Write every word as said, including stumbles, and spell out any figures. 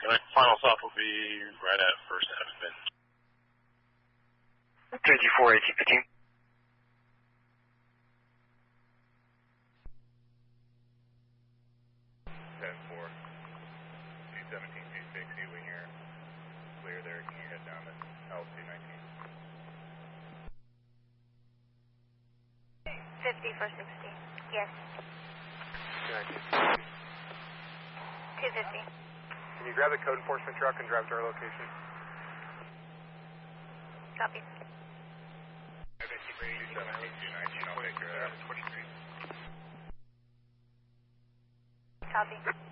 Connect final stop will be right at First Avenue. thirty-four eighteen fifteen. ten four. two seventeen two sixty, when you're clear there, can you head down to L two nineteen? fifty for sixty. Yes. two fifty. Can you grab the code enforcement truck and drive to our location? Copy. two seventeen two nineteen, I'll take care of that. Copy.